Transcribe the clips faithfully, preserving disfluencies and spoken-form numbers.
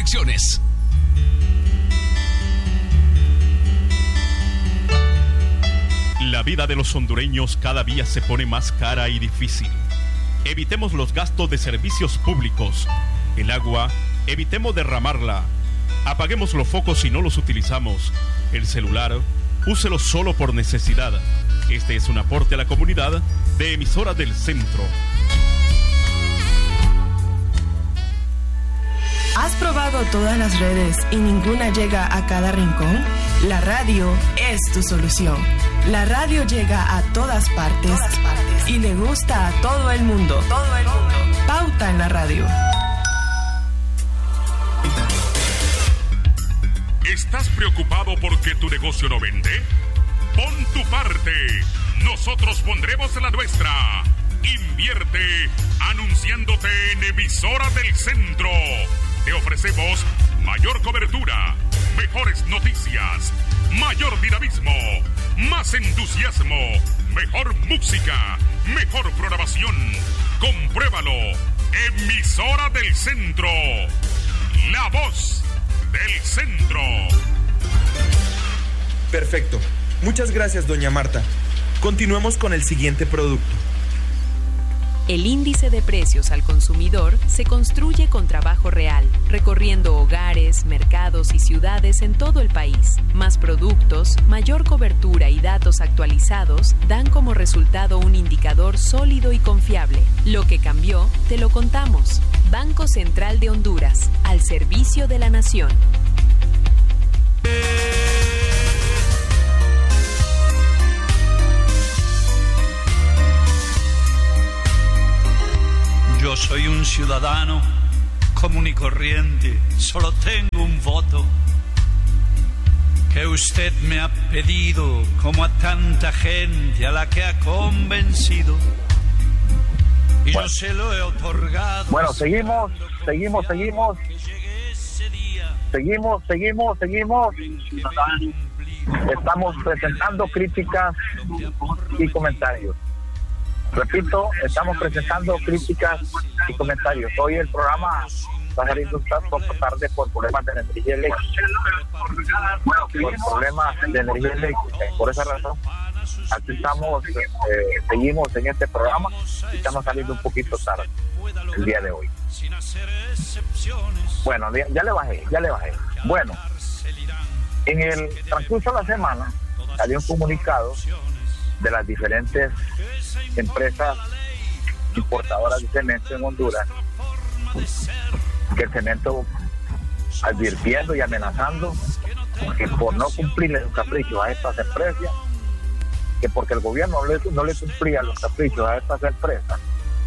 Confecciones. La vida de los hondureños cada día se pone más cara y difícil. Evitemos los gastos de servicios públicos. El agua, evitemos derramarla. Apaguemos los focos si no los utilizamos. El celular, úselo solo por necesidad. Este es un aporte a la comunidad de Emisoras del Centro. ¿Has probado todas las redes y ninguna llega a cada rincón? La radio es tu solución. La radio llega a todas partes, todas partes. Y le gusta a todo el mundo. Todo el mundo. Pauta en la radio. ¿Estás preocupado porque tu negocio no vende? Pon tu parte. Nosotros pondremos la nuestra. Invierte anunciándote en Emisoras del Centro. Te ofrecemos mayor cobertura, mejores noticias, mayor dinamismo, más entusiasmo, mejor música, mejor programación. Compruébalo. Emisora del Centro. La voz del centro. Perfecto. Muchas gracias, doña Marta. Continuemos con el siguiente producto. El índice de precios al consumidor se construye con trabajo real, recorriendo hogares, mercados y ciudades en todo el país. Más productos, mayor cobertura y datos actualizados dan como resultado un indicador sólido y confiable. Lo que cambió, te lo contamos. Banco Central de Honduras, al servicio de la nación. Yo soy un ciudadano común y corriente, solo tengo un voto que usted me ha pedido, como a tanta gente a la que ha convencido, y bueno, yo se lo he otorgado. Bueno, seguimos, seguimos, seguimos, seguimos, seguimos, seguimos. Estamos presentando críticas y comentarios. Repito, estamos presentando críticas y comentarios. Hoy el programa va a salir un poco tarde por problemas de energía eléctrica. Por problemas de energía eléctrica. Por esa razón, aquí estamos, eh, seguimos en este programa y estamos saliendo un poquito tarde el día de hoy. Bueno, ya, ya le bajé, ya le bajé. Bueno, en el transcurso de la semana salió un comunicado de las diferentes empresas importadoras de cemento en Honduras, que el cemento, advirtiendo y amenazando que por no cumplirle los caprichos a estas empresas, que porque el gobierno no le, no le cumplía los caprichos a estas empresas,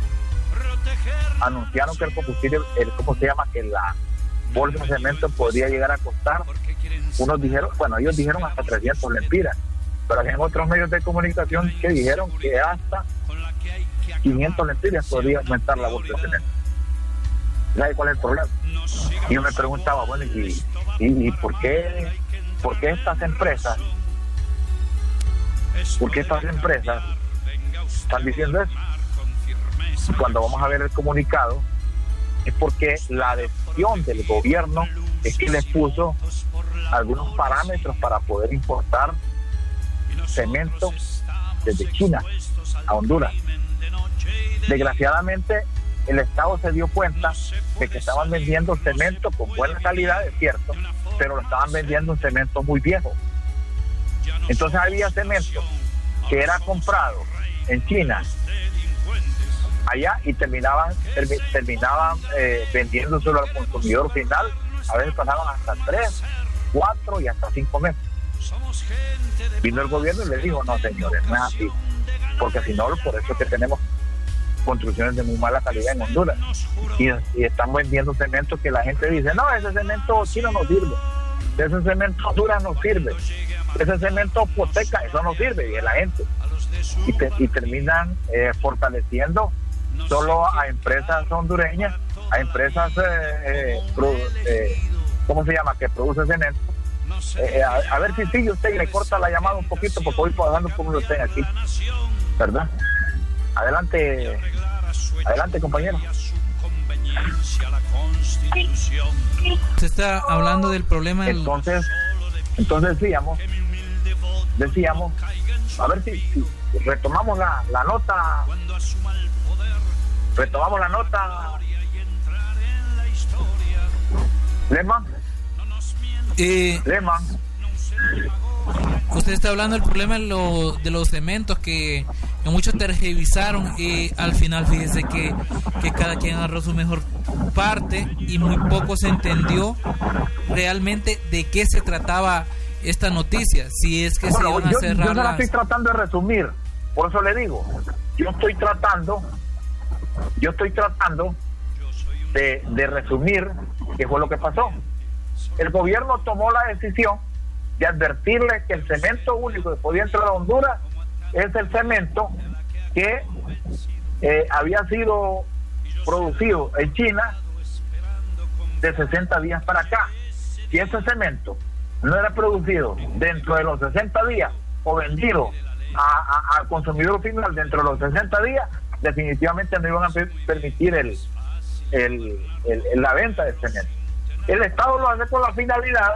anunciaron que el combustible, el, ¿cómo se llama? Que la bolsa de cemento podría llegar a costar, unos dijeron, bueno, ellos dijeron hasta trescientos lempiras, pero hay otros medios de comunicación que dijeron que hasta quinientos lempiras podría aumentar la bolsa de cemento. ¿Sabe cuál es el problema? Y yo me preguntaba, bueno, ¿y, y, y por qué por qué estas empresas por qué estas empresas están diciendo eso? Cuando vamos a ver el comunicado, es porque la decisión del gobierno es que les puso algunos parámetros para poder importar cemento desde China a Honduras. Desgraciadamente, el Estado se dio cuenta de que estaban vendiendo cemento con buena calidad, es cierto, pero lo estaban vendiendo un cemento muy viejo. Entonces había cemento que era comprado en China allá y terminaban termi- terminaban eh, vendiéndoselo al consumidor final. A veces pasaban hasta tres, cuatro y hasta cinco meses. Vino el gobierno y le dijo, no señores, no es así, porque si no, por eso es que tenemos construcciones de muy mala calidad en Honduras y, y están vendiendo cemento que la gente dice, no, ese cemento chino no sirve, ese cemento Honduras no sirve, ese cemento Poteca, eso no sirve, y la gente y, te, y terminan eh, fortaleciendo solo a empresas hondureñas, a empresas eh, eh, pro, eh, ¿cómo se llama? Que produce cemento. Eh, a, a ver si sigue usted y le corta la llamada un poquito porque voy pagando por uno usted aquí, ¿verdad? Adelante, adelante compañero. Usted está hablando del problema del... Entonces, entonces decíamos, decíamos, a ver si, si retomamos la, la nota, retomamos la nota, Lema, eh, Lema. Usted está hablando del problema de, lo, de los cementos que, que muchos tergiversaron y al final fíjese que, que cada quien agarró su mejor parte y muy poco se entendió realmente de qué se trataba esta noticia, si es que bueno, se iban a yo, cerrar yo no la las... estoy tratando de resumir, por eso le digo, yo estoy tratando, yo estoy tratando de, de resumir qué fue lo que pasó. El gobierno tomó la decisión de advertirle que el cemento único que podía entrar a Honduras es el cemento que eh, había sido producido en China de sesenta días para acá. Si ese cemento no era producido dentro de los sesenta días o vendido a, a, al consumidor final dentro de los sesenta días, definitivamente no iban a permitir el, el, el, el la venta de cemento. El Estado lo hace con la finalidad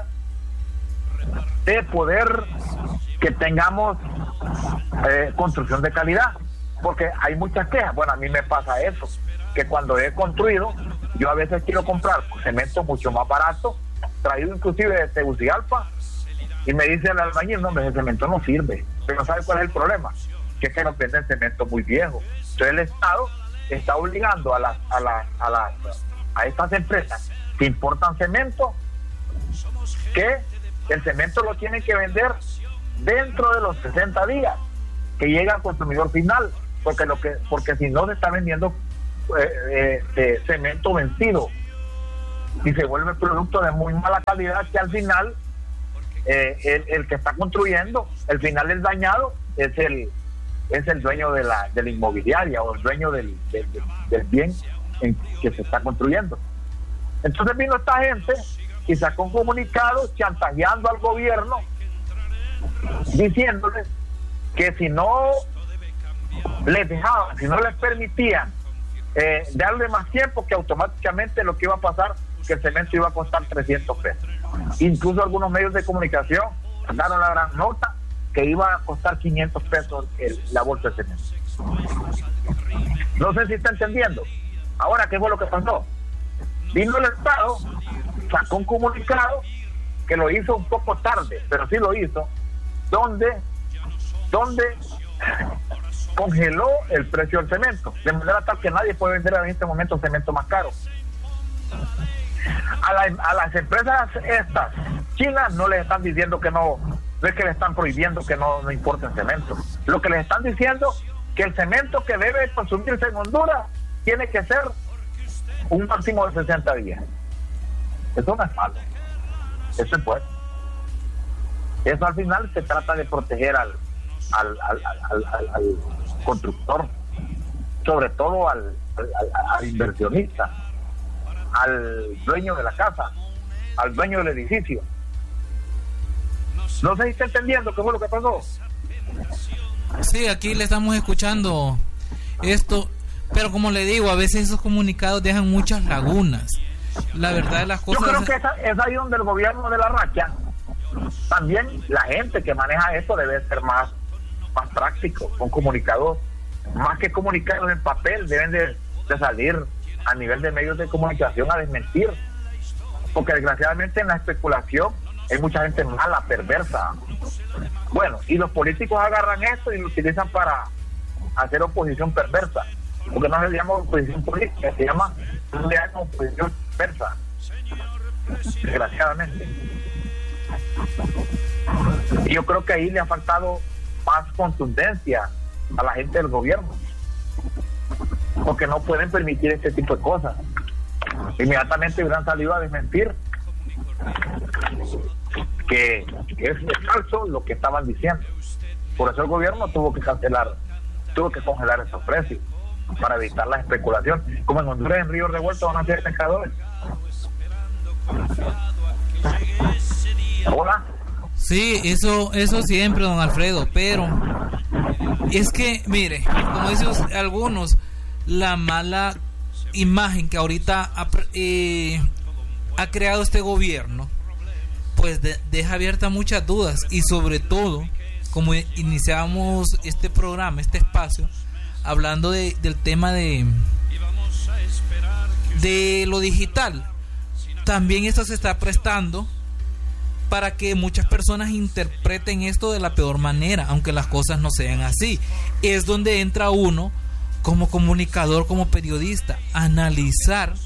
de poder que tengamos eh, construcción de calidad, porque hay muchas quejas. Bueno, a mí me pasa eso, que cuando he construido, yo a veces quiero comprar cemento mucho más barato, traído inclusive de Tegucigalpa, y me dice el albañil, no, ese cemento no sirve. Pero ¿sabe cuál es el problema? Que es que nos venden cemento muy viejo. Entonces el Estado está obligando a las a las a las a estas empresas que importan cemento que el cemento lo tienen que vender dentro de los sesenta días que llega al consumidor final, porque lo que porque si no se está vendiendo eh, eh, cemento vencido y se vuelve producto de muy mala calidad, que al final eh, el, el que está construyendo, el final el dañado es el es el dueño de la de la inmobiliaria o el dueño del, del, del bien en que se está construyendo. Entonces vino esta gente y sacó un comunicado chantajeando al gobierno, diciéndoles que si no les dejaban, si no les permitían eh, darle más tiempo, que automáticamente lo que iba a pasar, que el cemento iba a costar trescientos pesos. Incluso algunos medios de comunicación daron la gran nota que iba a costar quinientos pesos el, la bolsa de cemento. No sé si está entendiendo. Ahora, ¿qué fue lo que pasó? Vino el Estado, sacó un comunicado que lo hizo un poco tarde, pero sí lo hizo, donde donde congeló el precio del cemento, de manera tal que nadie puede vender en este momento cemento más caro. A, la, a las empresas estas chinas no les están diciendo que no, no es que les están prohibiendo que no, no importen cemento. Lo que les están diciendo que el cemento que debe consumirse en Honduras tiene que ser un máximo de sesenta días. Eso no es malo, eso es bueno. Eso al final se trata de proteger al al, al, al, al, al constructor, sobre todo al, al, al inversionista, al dueño de la casa, al dueño del edificio. No sé si está entendiendo qué fue lo que pasó. Sí, aquí le estamos escuchando esto, pero como le digo, a veces esos comunicados dejan muchas lagunas. La verdad de las cosas... Yo creo que esa, es ahí donde el gobierno de la racha, también la gente que maneja esto debe ser más, más práctico, con comunicados, más que comunicados en papel, deben de, de salir a nivel de medios de comunicación a desmentir, porque desgraciadamente en la especulación hay mucha gente mala, perversa. Bueno, y los políticos agarran esto y lo utilizan para hacer oposición perversa, porque no se llama oposición política, se llama, no se llama oposición perversa, desgraciadamente. Y yo creo que ahí le ha faltado más contundencia a la gente del gobierno, porque no pueden permitir este tipo de cosas. Inmediatamente hubieran salido a desmentir que es falso lo que estaban diciendo. Por eso el gobierno tuvo que cancelar, tuvo que congelar esos precios para evitar la especulación. Como en Honduras, en Río Revuelto van a ser pescadores. Hola. Sí, eso, eso siempre, don Alfredo, pero es que, mire, como dicen algunos, la mala imagen que ahorita eh, ha creado este gobierno, pues de, deja abiertas muchas dudas, y sobre todo, como iniciamos este programa, este espacio, hablando de, del tema de, de lo digital, también esto se está prestando para que muchas personas interpreten esto de la peor manera, aunque las cosas no sean así. Es donde entra uno como comunicador, como periodista, analizar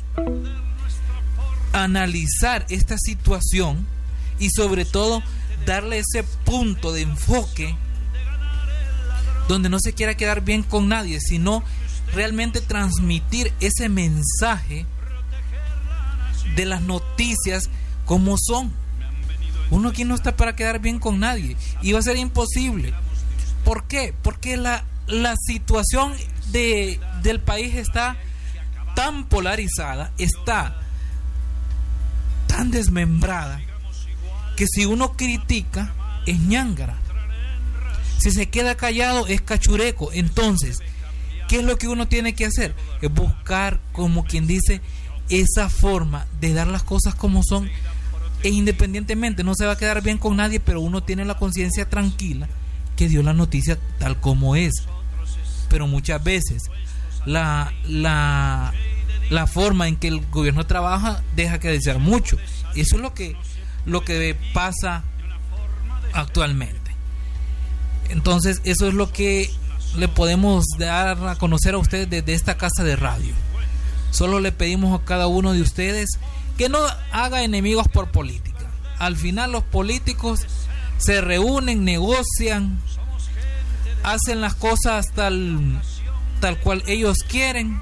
analizar esta situación y sobre todo darle ese punto de enfoque donde no se quiera quedar bien con nadie, sino realmente transmitir ese mensaje de las noticias como son. Uno aquí no está para quedar bien con nadie, y va a ser imposible. ¿Por qué? Porque la, la situación de, del país está tan polarizada, está tan desmembrada, que si uno critica es ñángara, si se queda callado es cachureco. Entonces, ¿qué es lo que uno tiene que hacer? Es buscar, como quien dice, esa forma de dar las cosas como son, e independientemente no se va a quedar bien con nadie, pero uno tiene la conciencia tranquila que dio la noticia tal como es. Pero muchas veces la, la, la forma en que el gobierno trabaja deja que desear mucho. Eso es lo que, lo que pasa actualmente. Entonces, eso es lo que le podemos dar a conocer a ustedes desde esta casa de radio. Solo le pedimos a cada uno de ustedes que no haga enemigos por política. Al final los políticos se reúnen, negocian, hacen las cosas tal, tal cual ellos quieren,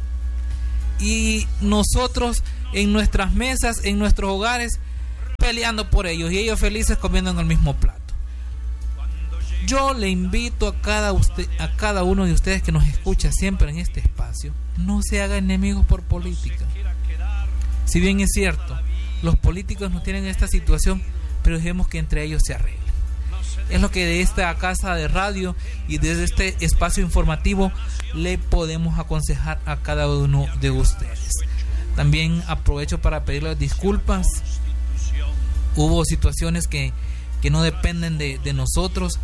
y nosotros en nuestras mesas, en nuestros hogares, peleando por ellos, y ellos felices comiendo en el mismo plato. Yo le invito a cada usted, a cada uno de ustedes que nos escucha siempre en este espacio, no se haga enemigos por política. Si bien es cierto, los políticos no tienen esta situación, pero dejemos que entre ellos se arreglen. Es lo que de esta casa de radio y desde este espacio informativo le podemos aconsejar a cada uno de ustedes. También aprovecho para pedirles disculpas. Hubo situaciones que, que no dependen de, de nosotros.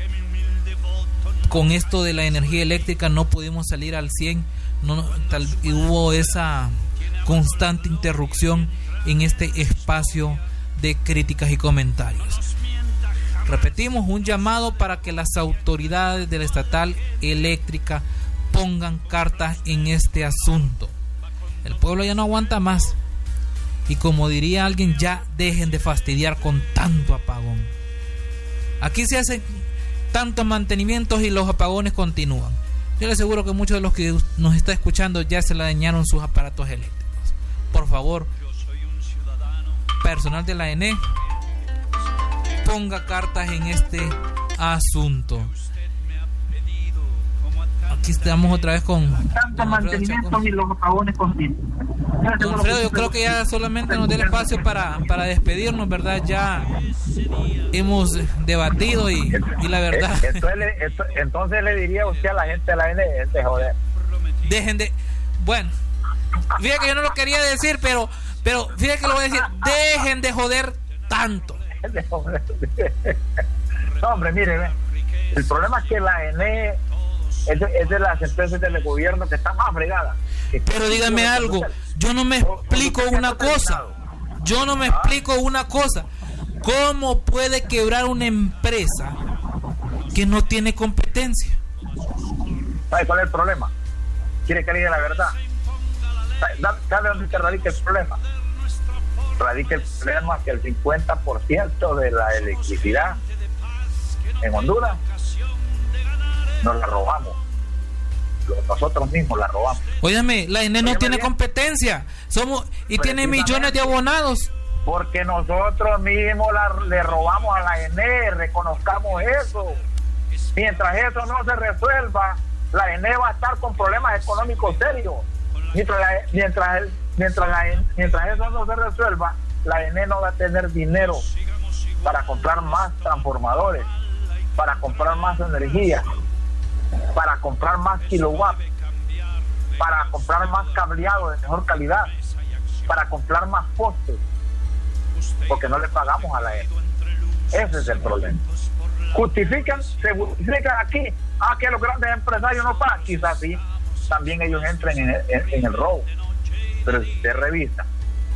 Con esto de la energía eléctrica no pudimos salir al cien, no, tal, y hubo esa constante interrupción en este espacio de críticas y comentarios. Repetimos, un llamado para que las autoridades de la estatal eléctrica pongan cartas en este asunto. El pueblo ya no aguanta más, y como diría alguien, ya dejen de fastidiar con tanto apagón. Aquí se hacen tantos mantenimientos y los apagones continúan. Yo les aseguro que muchos de los que nos está escuchando ya se le dañaron sus aparatos eléctricos. Por favor, personal de la A N E, ponga cartas en este asunto. Aquí estamos otra vez con tanto mantenimiento y los apagones continúan. Don Alfredo, yo creo que ya solamente nos dé el espacio para, para despedirnos, ¿verdad? Ya hemos debatido y, y la verdad. Entonces le, entonces le diría usted a la gente de la A N E de joder. Dejen de. Bueno, fíjate que yo no lo quería decir, pero, pero fíjate que lo voy a decir. Dejen de joder tanto. No, hombre, mire, el problema es que la A N E es de, es de las empresas del gobierno que están más fregadas. Pero dígame algo, yo no me explico una cosa. Yo no me explico una cosa. ¿Cómo puede quebrar una empresa que no tiene competencia? ¿Sabe cuál es el problema? ¿Quiere que le diga la verdad? ¿Sabe dónde radica el problema? Radica el problema que el cincuenta por ciento de la electricidad en Honduras nos la robamos. Nosotros mismos la robamos. Óyame, la A N E no Óyame tiene bien. competencia. Somos y tiene millones de abonados. Porque nosotros mismos la, le robamos a la A N E, reconozcamos eso. Mientras eso no se resuelva, la A N E va a estar con problemas económicos serios. Mientras, la, mientras, mientras, la, mientras eso no se resuelva, la A N E no va a tener dinero para comprar más transformadores, para comprar más energía, para comprar más kilowatts, para comprar más cableado de mejor calidad. para comprar más postes, porque no le pagamos a la E N E. Ese es el problema. Justifican, se justifican aquí, ah, que los grandes empresarios no pagan, quizás sí, también ellos entran en el, en, en el robo, pero si usted revisa,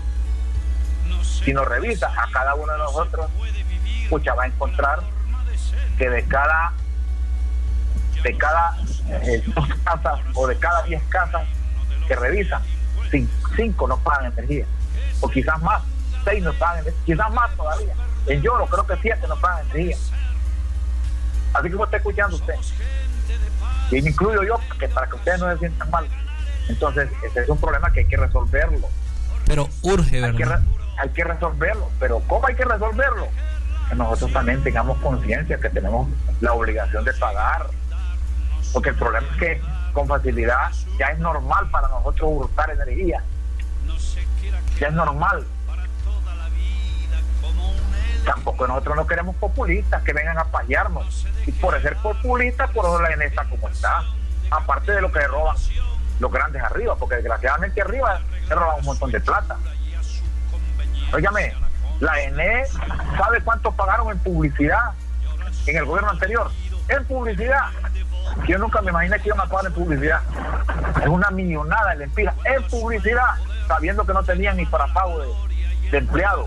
si nos revisa a cada uno de nosotros, escucha, va a encontrar que de cada de cada eh, dos casas o de cada diez casas que revisan, cinco no pagan energía, o quizás más, seis no pagan energía, quizás más todavía. En Lloro creo que siete no pagan energía. Así que como está escuchando usted, y me incluyo yo, que para que ustedes no se sientan mal. Entonces, ese es un problema que hay que resolverlo. Pero urge, ¿verdad? Hay que, re- hay que resolverlo. Pero ¿cómo hay que resolverlo? Que nosotros también tengamos conciencia que tenemos la obligación de pagar. Porque el problema es que con facilidad ya es normal para nosotros hurtar energía. Ya es normal. Tampoco nosotros no queremos populistas que vengan a pasearnos. Y por ser populistas, por eso la E N E está como está. Aparte de lo que roban los grandes arriba, porque desgraciadamente arriba se roban un montón de plata. Óigame, la E N E ¿sabe cuánto pagaron en publicidad en el gobierno anterior? En publicidad. Yo nunca me imaginé que iban a pagar en publicidad. Es una millonada el empira en publicidad, sabiendo que no tenían ni para pago de, de empleados.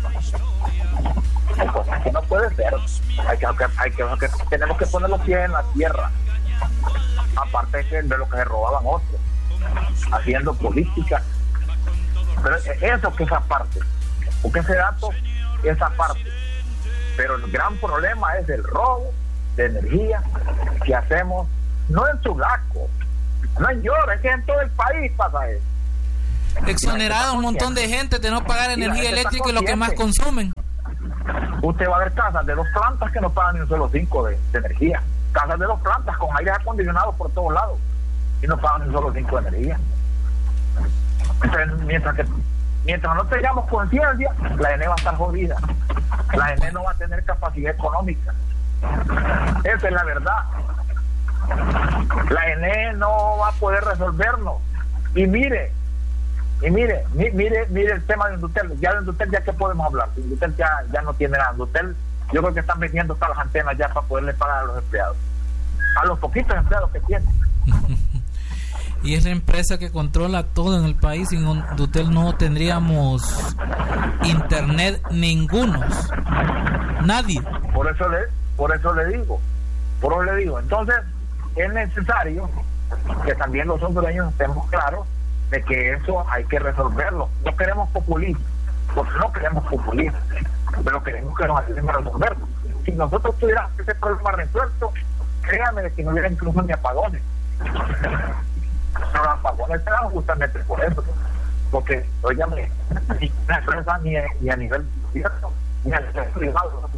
Hay cosas que no puede ser. Hay que, hay que, hay que, tenemos que poner los pies en la tierra. Aparte de lo que se robaban otros, haciendo política. Pero eso que esa parte, porque ese dato, esa parte. Pero el gran problema es el robo de energía que hacemos, no en Sulaco, no en Lloro, es que en todo el país pasa eso. Exonerado un montón de gente de no pagar energía eléctrica y lo que más consumen. Usted va a ver casas de dos plantas que no pagan ni un solo cinco de, de energía. Casas de dos plantas con aire acondicionado por todos lados y no pagan ni un solo cinco de energía. Entonces, mientras que mientras no tengamos conciencia, la E N E va a estar jodida. La E N E no va a tener capacidad económica. Esa es la verdad. La E N E no va a poder resolvernos. Y mire, y mire, mi, mire, mire el tema de Indutel. Ya de Indutel, ya que podemos hablar. Indutel ya, ya no tiene nada. Indutel, yo creo que están vendiendo hasta las antenas ya para poderle pagar a los empleados. A los poquitos empleados que tienen. Y es la empresa que controla todo en el país. Sin Indutel no tendríamos internet ninguno. Nadie. Por eso le, por eso le digo, por eso le digo. Entonces, es necesario que también los hondureños estemos claros de que eso hay que resolverlo. No queremos populismo, porque no queremos populismo, pero queremos que nos ayuden a resolverlo. Si nosotros tuviéramos ese problema resuelto, créanme que no hubiera incluso ni apagones. Pero los apagones se dan justamente por eso, porque, óigame, ni una empresa ni, ni a nivel cierto, ni a nivel privado.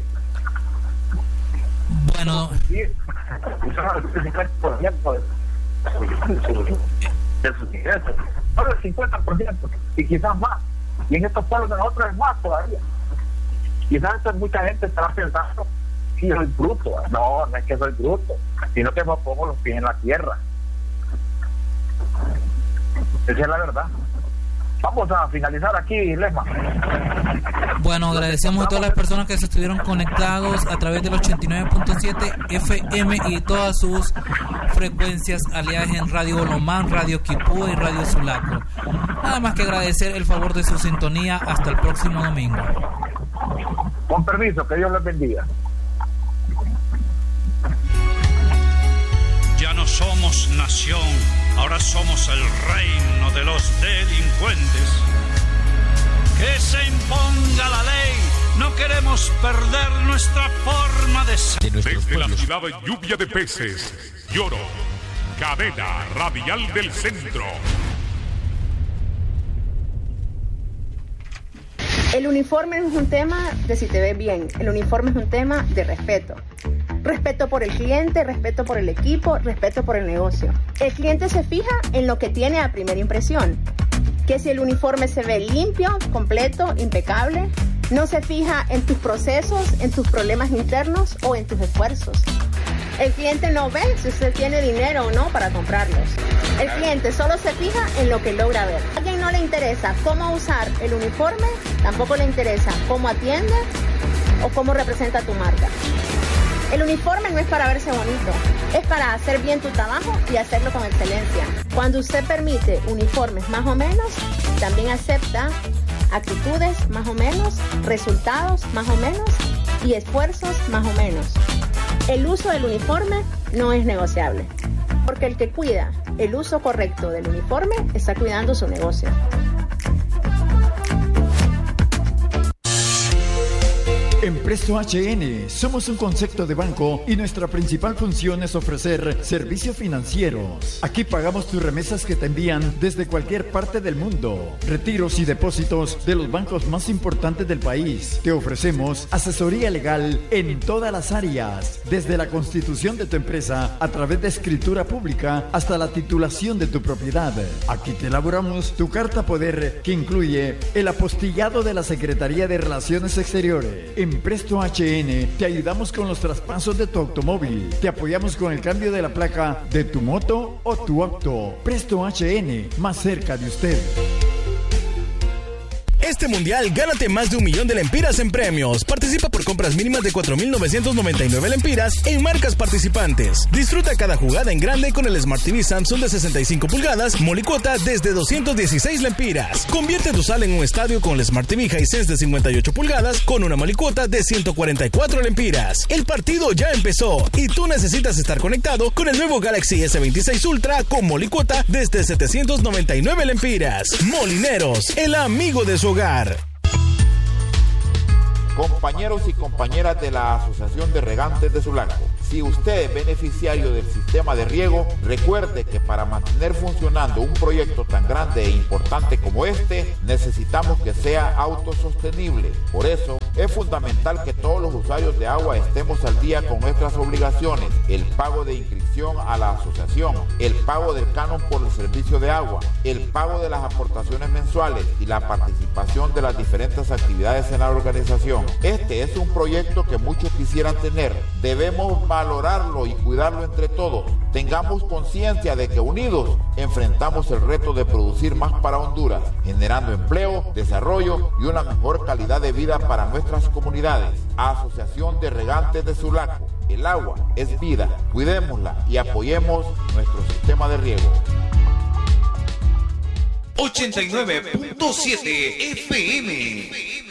Bueno, el cincuenta por ciento de sus ingresos, no el cincuenta por ciento, y quizás más. Y en estos pueblos de nosotros es más todavía. Quizás mucha gente estará pensando, sí, soy bruto. No, no es que soy bruto, sino que me pongo los pies en la tierra. Esa es la verdad. Vamos a finalizar aquí, Lesma. Bueno, agradecemos a todas las personas que se estuvieron conectados a través del ochenta y nueve punto siete F M y todas sus frecuencias aliadas en Radio Olomán, Radio Quipú y Radio Sulaco. Nada más que agradecer el favor de su sintonía. Hasta el próximo domingo. Con permiso, que Dios les bendiga. Ya no somos nación, ahora somos el reino de los delincuentes. Que se imponga la ley, no queremos perder nuestra forma de ser. Desde la ciudad de Lluvia de Peces, Lloro, cadena radial del centro. El uniforme no es un tema de si te ves bien, el uniforme es un tema de respeto. Respeto por el cliente, respeto por el equipo, respeto por el negocio. El cliente se fija en lo que tiene a primera impresión. Que si el uniforme se ve limpio, completo, impecable, no se fija en tus procesos, en tus problemas internos o en tus esfuerzos. El cliente no ve si usted tiene dinero o no para comprarlos. El cliente solo se fija en lo que logra ver. A alguien no le interesa cómo usar el uniforme, tampoco le interesa cómo atiende o cómo representa tu marca. El uniforme no es para verse bonito, es para hacer bien tu trabajo y hacerlo con excelencia. Cuando usted permite uniformes más o menos, también acepta actitudes más o menos, resultados más o menos y esfuerzos más o menos. El uso del uniforme no es negociable, porque el que cuida el uso correcto del uniforme está cuidando su negocio. En Presto H N somos un concepto de banco y nuestra principal función es ofrecer servicios financieros. Aquí pagamos tus remesas que te envían desde cualquier parte del mundo, retiros y depósitos de los bancos más importantes del país. Te ofrecemos asesoría legal en todas las áreas, desde la constitución de tu empresa a través de escritura pública hasta la titulación de tu propiedad. Aquí te elaboramos tu carta poder que incluye el apostillado de la Secretaría de Relaciones Exteriores. En Presto H N te ayudamos con los traspasos de tu automóvil. Te apoyamos con el cambio de la placa de tu moto o tu auto. Presto H N, más cerca de usted. Este mundial, gánate más de un millón de lempiras en premios. Participa por compras mínimas de cuatro mil novecientos noventa y nueve lempiras en marcas participantes. Disfruta cada jugada en grande con el Smart T V Samsung de sesenta y cinco pulgadas, Molicuota desde doscientos dieciséis lempiras. Convierte tu sala en un estadio con el Smart T V Hisense de cincuenta y ocho pulgadas con una Molicuota de ciento cuarenta y cuatro lempiras. El partido ya empezó y tú necesitas estar conectado con el nuevo Galaxy S veintiséis Ultra con Molicuota desde setecientos noventa y nueve lempiras. Molineros, el amigo de su hogar. Compañeros y compañeras de la Asociación de Regantes de Sulaco, si usted es beneficiario del sistema de riego, recuerde que para mantener funcionando un proyecto tan grande e importante como este, necesitamos que sea autosostenible. Por eso, es fundamental que todos los usuarios de agua estemos al día con nuestras obligaciones, el pago de inscripción a la asociación, el pago del canon por el servicio de agua, el pago de las aportaciones mensuales y la participación de las diferentes actividades en la organización. Este es un proyecto que muchos quisieran tener. Debemos valorarlo y cuidarlo entre todos. Tengamos conciencia de que unidos enfrentamos el reto de producir más para Honduras, generando empleo, desarrollo y una mejor calidad de vida para nuestras comunidades. Asociación de Regantes de Sulaco. El agua es vida. Cuidémosla y apoyemos nuestro sistema de riego. ochenta y nueve punto siete F M